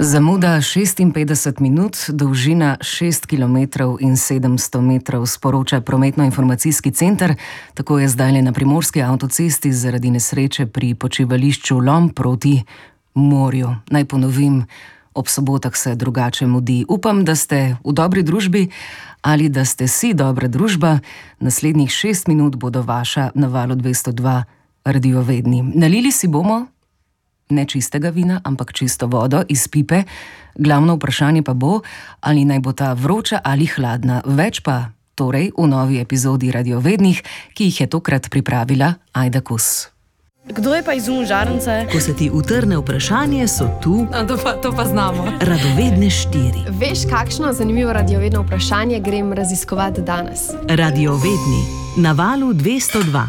Zamuda 56 minut, dolžina 6 km in 700 metrov, sporoča prometno-informacijski center. Tako je zdaj na primorski avtocesti zaradi nesreče pri počivališču Lom proti morju. Naj ponovim, ob sobotah se drugače mudi. Upam, da ste v dobri družbi ali da ste si dobra družba. Naslednjih 6 minut bodo vaša na Valu 202 radiovedni. Nalili si bomo ne čistega vina, ampak čisto vodo iz pipe. Glavno vprašanje pa bo, ali naj bo ta vroča ali hladna. Več pa torej v novi epizodi radiovednih, ki jih je tokrat pripravila Ajda Kus. Kdo je pa izumil žarnice? Ko se ti utrne vprašanje, so tu To pa znamo. Radovedne 4. Veš, kakšno zanimivo radiovedno vprašanje grem raziskovati danes? Radiovedni na Valu 202.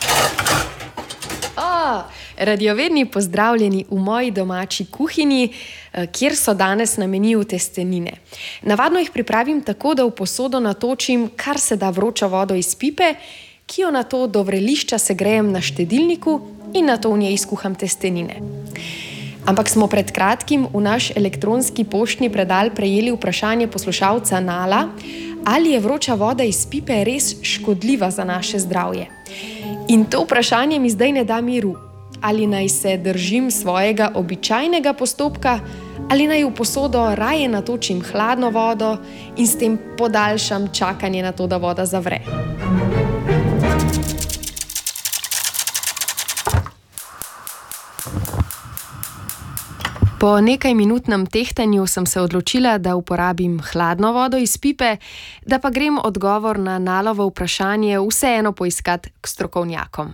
Radiovedni pozdravljeni v moji domači kuhinji, kjer so danes na meniju testenine. Navadno jih pripravim tako, da v posodo natočim kar se da vročo vodo iz pipe, ki jo nato do vrelišča segrejem na štedilniku in nato v njej skuham testenine. Ampak smo pred kratkim v naš elektronski poštni predal prejeli vprašanje poslušalca Nala, ali je vroča voda iz pipe res škodljiva za naše zdravje. In to vprašanje mi zdaj ne da miru. Ali naj se držim svojega običajnega postopka, ali naj v posodo raje natočim hladno vodo in s tem podaljšam čakanje na to, da voda zavre. Po nekaj minutnem tehtanju sem se odločila, da uporabim hladno vodo iz pipe, da pa grem odgovor na Nalovo vprašanje vseeno poiskat k strokovnjakom.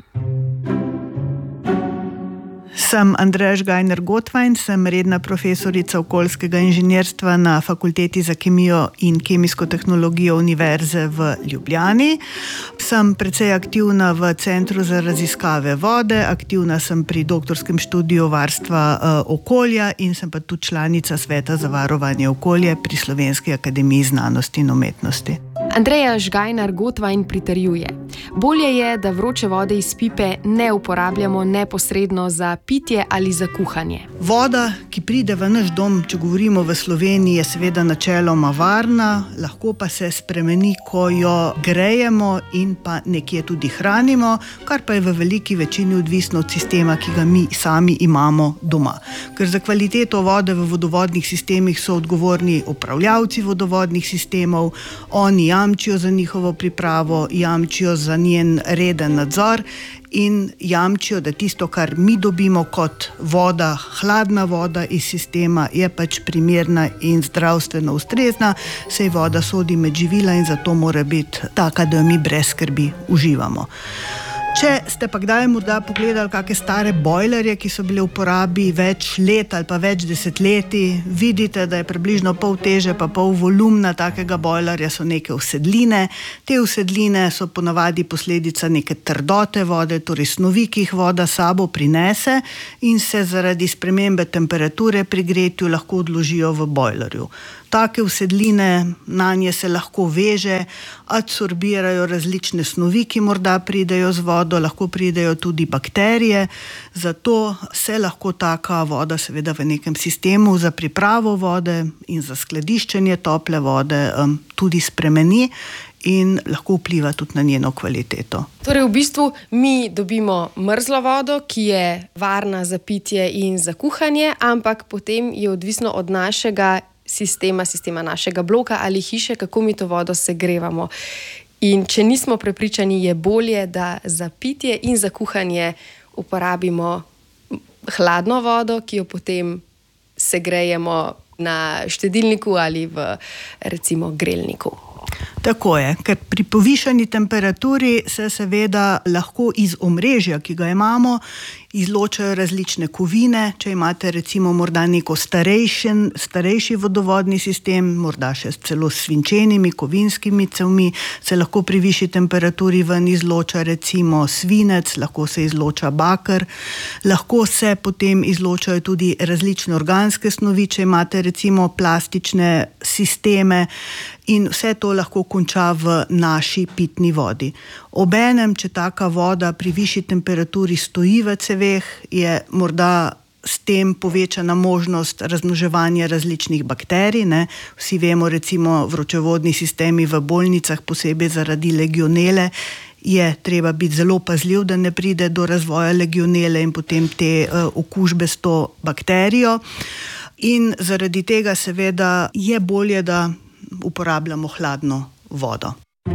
Sem Andreja Žgajner-Gotvajn, sem redna profesorica okoljskega inženirstva na Fakulteti za kemijo in kemijsko tehnologijo Univerze v Ljubljani. Sem precej aktivna v Centru za raziskave vode, aktivna sem pri doktorskem študiju varstva okolja in sem pa tudi članica Sveta za varovanje okolja pri Slovenski akademiji znanosti in umetnosti. Andreja Žgajner-Gotvajn pritrjuje. Bolje je, da vroče vode iz pipe ne uporabljamo neposredno za pitje ali za kuhanje. Voda, ki pride v naš dom, če govorimo v Sloveniji, je seveda načeloma varna, lahko pa se spremeni, ko jo grejemo in pa nekje tudi hranimo, kar pa je v veliki večini odvisno od sistema, ki ga mi sami imamo doma. Ker za kvaliteto vode v vodovodnih sistemih so odgovorni upravljavci vodovodnih sistemov, oni jamčijo za njihovo pripravo, jamčijo za njen reden nadzor in jamčijo, da tisto, kar mi dobimo kot voda, hladna voda iz sistema, je pač primerna in zdravstveno ustrezna, saj voda sodi med živila in zato mora biti taka, da jo mi brez skrbi uživamo. Če ste pa kdaj morda pogledali kakšne stare bojlerje, ki so bile v uporabi več let ali pa več desetletij, vidite, da je približno pol teže pa pol volumna takega bojlerja so neke usedline. Te usedline so ponavadi posledica neke trdote vode, torej snovi, ki jih voda sabo prinese in se zaradi spremembe temperature pri gretju lahko odložijo v bojlerju. Take usedline, na nje se lahko veže, adsorbirajo različne snovi, ki morda pridejo z vodo, lahko pridejo tudi bakterije, zato se lahko taka voda seveda v nekem sistemu za pripravo vode in za skladiščenje tople vode tudi spremeni in lahko vpliva tudi na njeno kvaliteto. Torej v bistvu mi dobimo mrzlo vodo, ki je varna za pitje in za kuhanje, ampak potem je odvisno od našega sistema našega bloka ali hiše, kako mi to vodo segrevamo. In če nismo prepričani, je bolje, da za pitje in za kuhanje uporabimo hladno vodo, ki jo potem segrejemo na štedilniku ali v recimo grelniku. Tako je, ker pri povišani temperaturi se seveda lahko iz omrežja, ki ga imamo, izločajo različne kovine. Če imate recimo morda neko starejši vodovodni sistem, morda še celo s svinčenimi kovinskimi cevmi, se lahko pri višji temperaturi ven izloča recimo svinec, lahko se izloča baker, lahko se potem izločajo tudi različne organske snovi, če imate recimo plastične sisteme, in vse to lahko konča v naši pitni vodi. Obenem, če taka voda pri višji temperaturi stoji v ceveh, je morda s tem povečana možnost razmnoževanja različnih bakterij. Ne. Vsi vemo, recimo vročevodni sistemi v bolnicah, posebej zaradi legionele, je treba biti zelo pazljiv, da ne pride do razvoja legionele in potem te okužbe s to bakterijo. In zaradi tega seveda je bolje, da uporabljamo hladno vodo.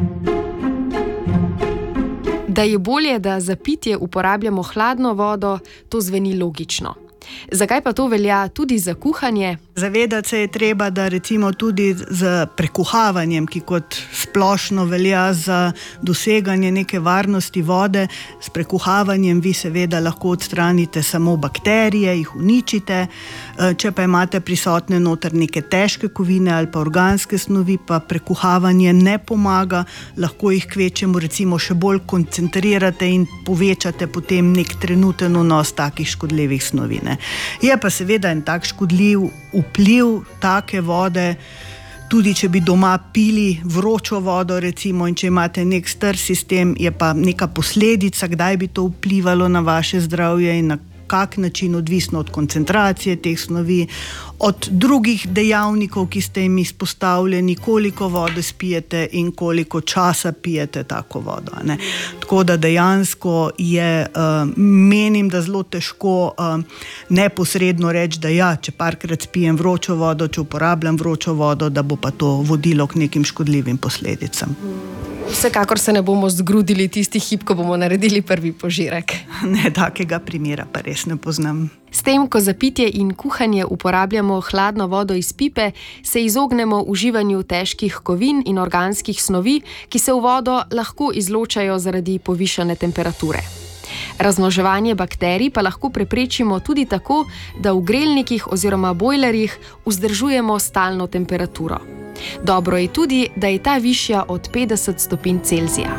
Da je bolje, da za pitje uporabljamo hladno vodo, to zveni logično. Zakaj pa to velja tudi za kuhanje? Zavedati se je treba, da recimo tudi z prekuhavanjem, ki kot splošno velja za doseganje neke varnosti vode, s prekuhavanjem vi seveda lahko odstranite samo bakterije, jih uničite. Če pa imate prisotne noter neke težke kovine ali pa organske snovi, pa prekuhavanje ne pomaga, lahko jih kvečemo recimo še bolj koncentrirate in povečate potem nek trenuten vnos takih škodljivih snovi. Je pa seveda en tak škodljiv vpliv take vode, tudi če bi doma pili vročo vodo recimo in če imate nek star sistem, je pa neka posledica, kdaj bi to vplivalo na vaše zdravje in na kak način, odvisno od koncentracije teh snovi, od drugih dejavnikov, ki ste jim izpostavljeni, koliko vode spijete in koliko časa pijete tako vodo. Ne. Tako da dejansko je, menim, da zelo težko neposredno reči, da ja, če parkrat spijem vročo vodo, če uporabljam vročo vodo, da bo pa to vodilo k nekim škodljivim posledicam. Vsekakor se ne bomo zgrudili tisti hip, ko bomo naredili prvi požirek. Ne, takega primera pa res ne poznam. S tem, ko za pitje in kuhanje uporabljamo hladno vodo iz pipe, se izognemo uživanju težkih kovin in organskih snovi, ki se v vodo lahko izločajo zaradi povišane temperature. Razmnoževanje bakterij pa lahko preprečimo tudi tako, da v grelnikih oziroma bojlerjih vzdržujemo stalno temperaturo. Dobro je tudi, da je ta višja od 50 stopinj Celzija.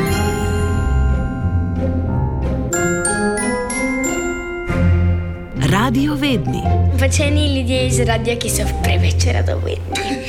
Radiovedni. Pač eni ljudje iz radia, ki so preveč radovedni.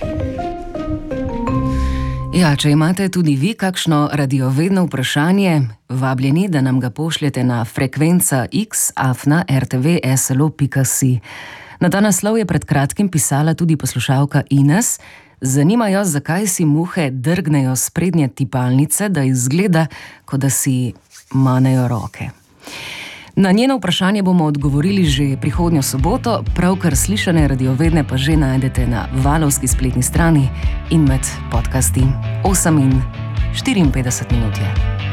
Ja, če imate tudi vi kakšno radiovedno vprašanje, vabljeni, da nam ga pošljete na frekvenca x@rtvslo.si. Na ta naslov je pred kratkim pisala tudi poslušalka Ines. Zanima jo, zakaj si muhe drgnejo s prednje tipalnice, da izgleda, kot da si manejo roke. Na njeno vprašanje bomo odgovorili že prihodnjo soboto, pravkar slišane radiovedne pa že najdete na valovski spletni strani in med podcasti. 8:54 minut je.